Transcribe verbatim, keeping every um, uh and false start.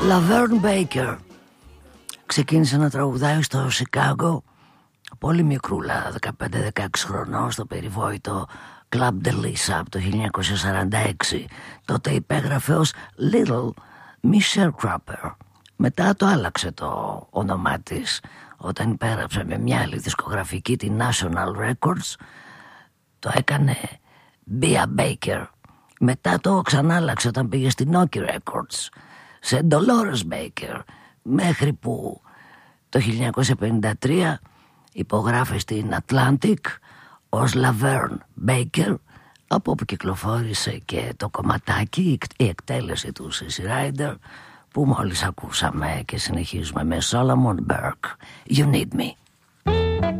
Laverne Baker ξεκίνησε να τραγουδάει στο Σικάγο πολύ μικρούλα, δεκαπέντε δεκαέξι χρονών, στο περιβόητο Club de Lisa από το χίλια εννιακόσια σαράντα έξι. Τότε υπέγραφε ως Little Miss Sharecropper. Μετά το άλλαξε το όνομά της όταν υπέγραψε με μια άλλη δισκογραφική, τη National Records. Το έκανε Bea Baker. Μετά το ξανάλλαξε όταν πήγε στην Noki Records σε Dolores Baker, μέχρι που το χίλια εννιακόσια πενήντα τρία υπογράφει στην Atlantic ως Laverne Baker, από όπου κυκλοφόρησε και το κομματάκι, η εκτέλεση του Sissy Rider, που μόλις ακούσαμε, και συνεχίζουμε με Solomon Burke, You Need Me.